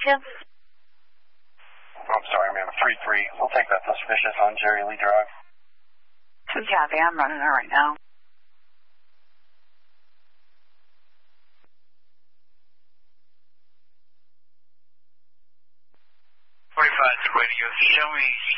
Detective? I'm sorry, ma'am. 3-3. We'll take that suspicious on Jerry Lee Drive. Copy. I'm running her right now. Radio. Show me